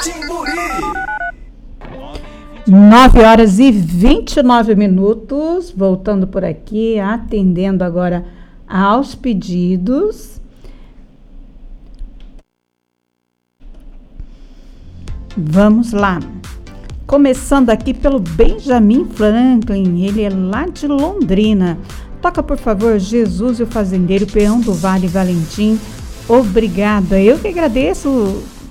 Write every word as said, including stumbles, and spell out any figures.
Timburi. nove horas e vinte e nove minutos, voltando por aqui, atendendo agora aos pedidos. Vamos lá. Começando aqui pelo Benjamin Franklin, ele é lá de Londrina. Toca, por favor, Jesus e o Fazendeiro, Peão do Vale, Valentim. Obrigada. Eu que agradeço